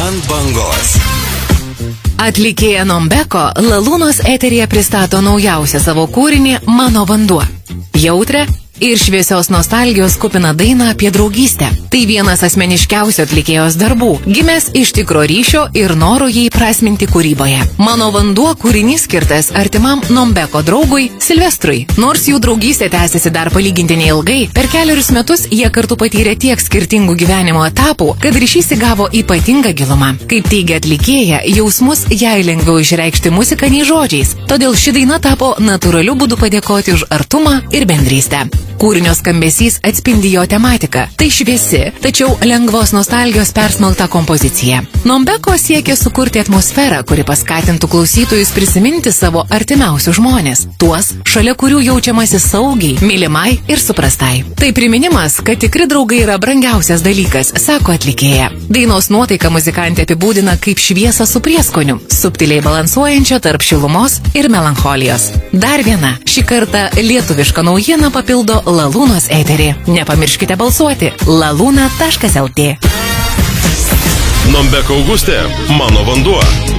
Ant bangos. Atlikėja Nombeko Lalūnos eteryje pristato naujausią savo kūrinį Mano vanduo. Jautrę ir šviesios nostalgijos kupiną dainą apie draugystę. Tai vienas asmeniškiausių atlikėjos darbų, gimęs iš tikro ryšio ir noro jį įprasminti kūryboje. Mano vanduo kūrinys skirtas artimam Nombeko draugui Silvestrui. Nors jų draugystė tęsiasi dar palyginti neilgai, per 4 metus jie kartu patyrė tiek skirtingų gyvenimo etapų, kad ryšys įgavo ypatingą gilumą. Kaip teigia atlikėja, jausmus jai lengviau išreikšti muzika nei žodžiais, todėl ši daina tapo natūraliu būdu padėkoti už artumą ir bendrystę. Kūrinio skambesys atspindi jo tematiką. Tai šviesi, tačiau lengvos nostalgijos persmelkta kompozicija. Nombeko siekia sukurti atmosferą, kuri paskatintų klausytojus prisiminti savo artimiausius žmonės. Tuos, šalia kurių jaučiamasi saugiai, mylimai ir suprastai. Tai priminimas, kad tikri draugai yra brangiausias dalykas, sako atlikėja. Dainos nuotaiką muzikantė apibūdina kaip šviesą su prieskoniu, subtiliai balansuojančią tarp šilumos ir melancholijos. Dar viena, šį kartą lietuviška naujiena papildo Lalūnos eterį. Nepamirškite balsuoti laluna.lt. Nombeko Augustė, Mano vanduo.